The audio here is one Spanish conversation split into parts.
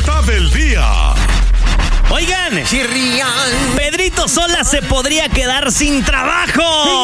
nota del día. Oigan, Pedrito Sola se podría quedar sin trabajo.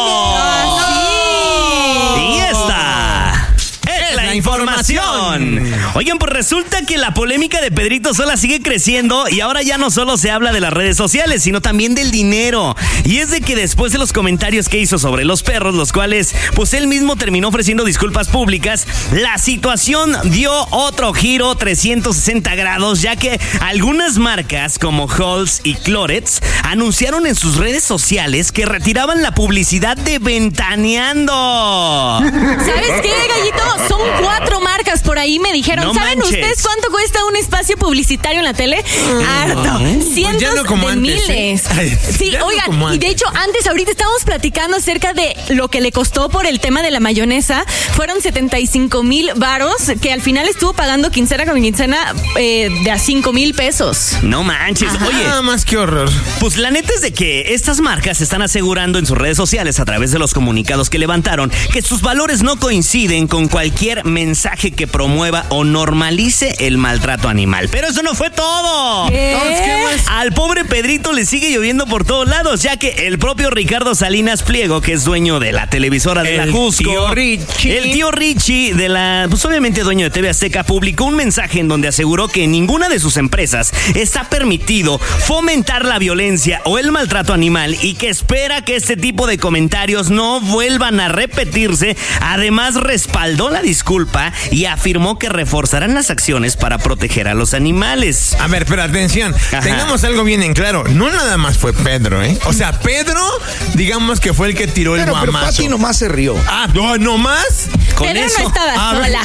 Y esta es la información. Oigan, pues resulta que la polémica de Pedrito Sola sigue creciendo y ahora ya no solo se habla de las redes sociales, sino también del dinero. Y es de que después de los comentarios que hizo sobre los perros, los cuales pues él mismo terminó ofreciendo disculpas públicas, la situación dio otro giro 360 grados, ya que algunas marcas como Halls y Clorets anunciaron en sus redes sociales que retiraban la publicidad de Ventaneando. ¿Sabes qué, Gallito? Son 4 marcas por ahí, me dijeron. No ¿Saben manches. ustedes cuánto cuesta un espacio publicitario en la tele? Harto. Cientos ya no como de antes, miles. Sí, ya no oigan, como y de hecho, ahorita estábamos platicando acerca de lo que le costó por el tema de la mayonesa. Fueron 75,000 varos, que al final estuvo pagando quincena con quincena de a 5,000 pesos. No manches. Oye, Nada más que horror. pues la neta es de que estas marcas están asegurando en sus redes sociales a través de los comunicados que levantaron que sus valores no coinciden con cualquier mensaje que promueva o normalice el maltrato animal. Pero eso no fue todo. ¿Qué? Al pobre Pedrito le sigue lloviendo por todos lados, ya que el propio Ricardo Salinas Pliego, que es dueño de la televisora de la Jusco, el tío Richie de la, pues obviamente dueño de TV Azteca, publicó un mensaje en donde aseguró que en ninguna de sus empresas está permitido fomentar la violencia o el maltrato animal y que espera que este tipo de comentarios no vuelvan a repetirse. Además, respaldó la disculpa y afirmó que reforzarán las acciones para proteger a los animales. A ver, pero atención, Ajá. tengamos algo bien en claro. No nada más fue Pedro, ¿eh? O sea, Pedro, digamos que fue el que tiró el Pero guamazo. Pati nomás se rió. Ah, no más. Con Pedro eso. no estaba A ver, sola.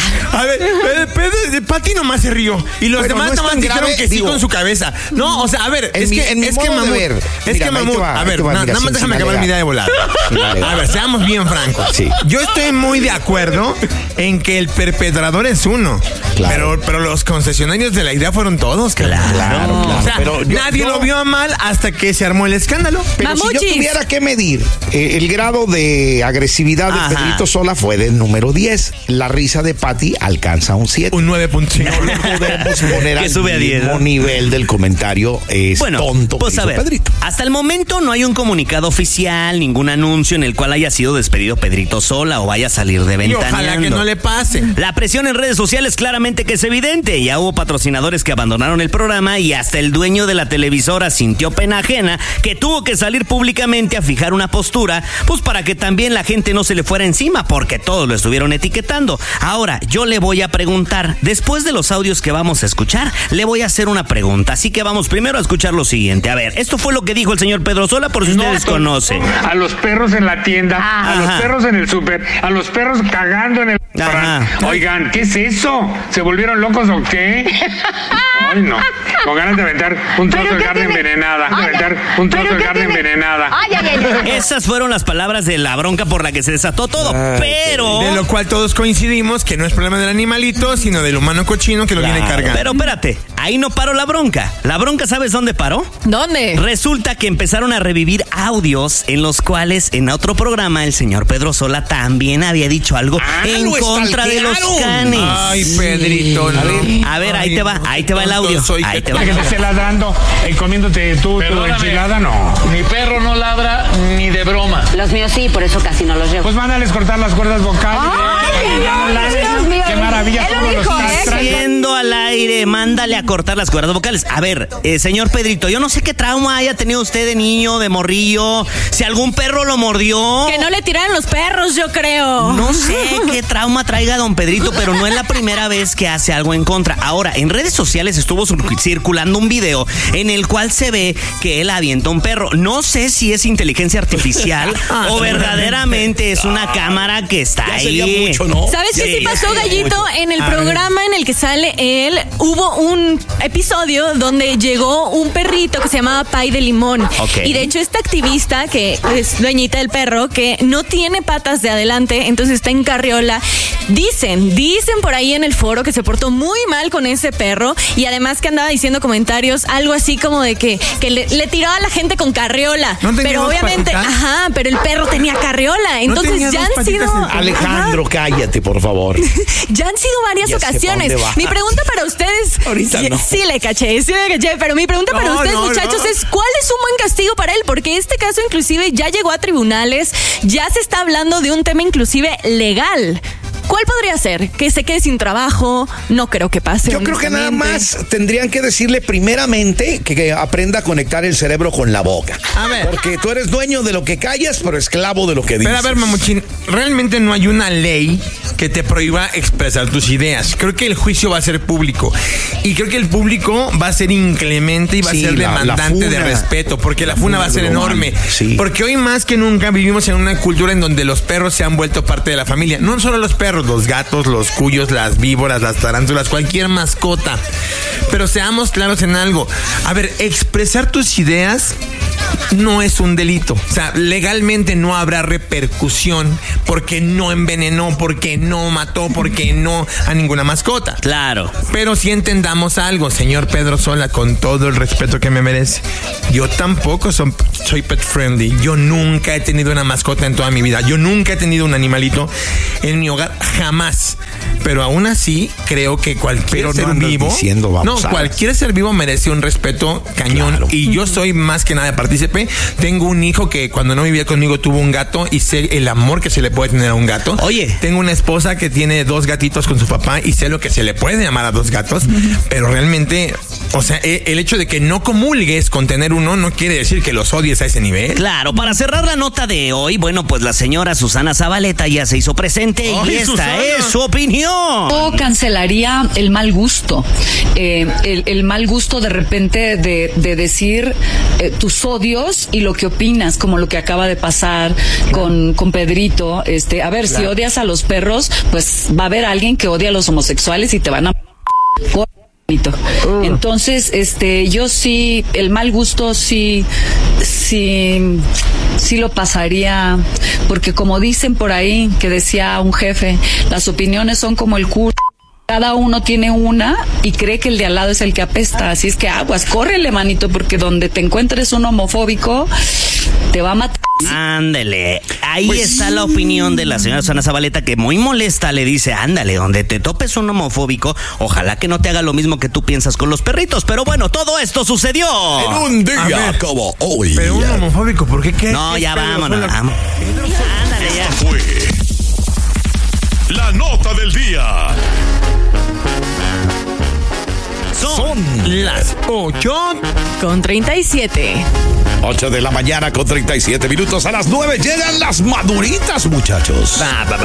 Pati nomás se rió. Y los Pero demás no es nomás tan dijeron grave, que sí digo. con su cabeza. No, o sea, a ver, En mi modo de Mamut, ver. es Mira, que Mamut, ahí te va, a ver, mira, nada más déjame acabar alegar. mi idea de volada. Sin alegar. A ver, seamos bien francos. Sí. Yo estoy muy de acuerdo en que el perpetrador es uno. Claro. Pero los concesionarios de la idea fueron todos. Claro. O sea, Pero nadie lo vio a mal hasta que se armó el escándalo. Pero si yo Mamuchis. tuviera que medir el grado de agresividad de Ajá. Pedrito Sola fue del número 10. La risa de Pati alcanza un 7. Un 9.5. No lo podemos poner Que al sube a 10, mismo ¿no? nivel del comentario Bueno, tonto pues que a hizo ver, Pedrito. hasta el momento no hay un comunicado oficial, ningún anuncio en el cual haya sido despedido Pedrito Sola o vaya a salir de Y Ventaneando. ojalá que no le pase. La presión en redes sociales claramente que es evidente. Ya hubo patrocinadores que abandonaron el programa y hasta el dueño de la televisora sintió pena ajena, que tuvo que salir públicamente a fijar una postura, pues para que también la gente no se le fuera encima, porque todos lo estuvieron etiquetando. Ahora, yo le voy a preguntar, después de los audios que vamos a escuchar, le voy a hacer una pregunta. Así que vamos primero a escuchar lo siguiente. A ver, esto fue lo que dijo el señor Pedro Sola, por si ustedes conocen. A los perros en la tienda, a los Ajá. perros en el súper, a los perros cagando en el restaurante. Ajá. Oigan, ¿qué es eso? ¿Se volvieron locos o qué? Ay, no. Con ganas de aventar un trozo de carne envenenada. De aventar un trozo de carne envenenada. Esas fueron las palabras de la bronca por la que se desató todo, pero... De lo cual todos coincidimos que no es problema del animalito, sino del humano cochino que lo viene cargando. Pero espérate, ahí no paró la bronca. La bronca, ¿sabes dónde paró? ¿Dónde? Resulta que empezaron a revivir audios en los cuales en otro programa el señor Pedro Sola también había dicho algo en lo contra de los stalkearon. canes. Ay, Pedrito, no. A ver, ahí te va el audio. Ahí te va. Que te esté ladrando y comiéndote tu enchilada, no. Mi perro no ladra ni de broma. Los míos sí, por eso casi no los llevo. Pues mándales cortar las cuerdas vocales. Dios mío! Qué maravilla. Él lo todos los dijo, ¿eh? castran. Yendo al aire, mándale a cortar las cuerdas vocales. A ver, señor Pedrito, yo no sé qué trauma haya tenido usted de niño, de morrillo, si algún perro lo mordió. Que no le tiraran los perros, yo creo. No sé qué trauma traiga don Pedrito, pero no es la primera vez que hace algo en contra. Ahora, en redes sociales estuvo circulando un video en el cual se ve que él avienta un perro. No sé si es inteligencia artificial o verdaderamente es una cámara que está Ya ahí. sería mucho, ¿no? ¿Sabes qué sí Sí, pasó, ya sería Gallito? mucho. En el programa en el que sale él, hubo un episodio donde llegó un perrito que se llamaba Pay de Limón. Ok. Y de hecho, esta activista, que es dueñita del perro, que no tiene patas de adelante, entonces está en carriola. Dicen por ahí en el foro que se portó muy mal con ese perro y además que andaba diciendo comentarios, algo así como de que le tiraba a la gente con carriola. ¿No tenía Pero dos obviamente, patitas? pero el perro tenía carriola. Entonces tenía ya dos han patitas sido... el perro? Alejandro, cállate, por favor. Ya han sido varias Ya sé pa' ocasiones. dónde va. Mi pregunta para ustedes Entonces, Ahorita no. sí le caché, pero mi pregunta para ustedes, muchachos, es ¿cuál es un buen castigo para él? Porque este caso inclusive ya llegó a tribunales, ya se está hablando de un tema inclusive legal. ¿Cuál podría ser? ¿Que se quede sin trabajo? No creo que pase. Yo creo que nada más tendrían que decirle primeramente que aprenda a conectar el cerebro con la boca. A ver. Porque tú eres dueño de lo que callas, pero esclavo de lo que dices. Pero a ver, Mamuchín, realmente no hay una ley que te prohíba expresar tus ideas. Creo que el juicio va a ser público. Y creo que el público va a ser inclemente y va a ser demandante de respeto. Porque la funa va a ser enorme. Sí. Porque hoy más que nunca vivimos en una cultura en donde los perros se han vuelto parte de la familia. No solo los perros, los gatos, los cuyos, las víboras, las tarántulas, cualquier mascota. Pero seamos claros en algo. A ver, expresar tus ideas no es un delito. O sea, legalmente no habrá repercusión porque no envenenó, porque no mató, porque no a ninguna mascota. Claro. Pero si entendamos algo, señor Pedro Sola, con todo el respeto que me merece, yo tampoco soy pet friendly. Yo nunca he tenido una mascota en toda mi vida. Yo nunca he tenido un animalito en mi hogar, jamás. Pero aún así, creo que cualquier ser vivo, cualquier ser vivo merece un respeto cañón. Claro. Y yo soy más que nada partícipe. Tengo un hijo que cuando no vivía conmigo tuvo un gato y sé el amor que se le puede tener a un gato. Oye. Tengo una esposa que tiene 2 gatitos con su papá y sé lo que se le puede llamar a 2 gatos. Pero realmente, o sea, el hecho de que no comulgues con tener uno no quiere decir que los odies a ese nivel. Claro, para cerrar la nota de hoy, bueno, pues la señora Susana Zabaleta ya se hizo presente y esta Susana es su opinión. Yo cancelaría el mal gusto. El mal gusto de repente de decir tus odios y lo que opinas, como lo que acaba de pasar con Pedrito. A ver, si odias a los perros, pues va a haber alguien que odia a los homosexuales y te van a... Entonces, yo sí, el mal gusto sí lo pasaría, porque como dicen por ahí, que decía un jefe, las opiniones son como el culo. Cada uno tiene una y cree que el de al lado es el que apesta. Así es que aguas, córrele, manito, porque donde te encuentres un homofóbico, te va a matar. Ándale, ahí está la opinión de la señora Susana Zabaleta, que muy molesta le dice, ándale, donde te topes un homofóbico, ojalá que no te haga lo mismo que tú piensas con los perritos. Pero bueno, todo esto sucedió en un día como hoy. Pero un homofóbico, ¿por qué? No, ya vámonos. Ándale, ya. Esta fue la nota del día. Son las 8:37. 8 de la mañana con 37 minutos. A las 9 llegan las maduritas, muchachos.